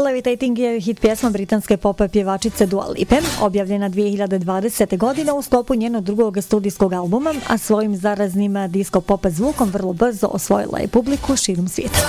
Levitating je hit pjesma britanske pop pjevačice Dua Lipe, objavljena 2020. godine u sklopu njenog drugog studijskog albuma, a svojim zaraznim disco pop zvukom vrlo brzo osvojila je publiku širom svijeta.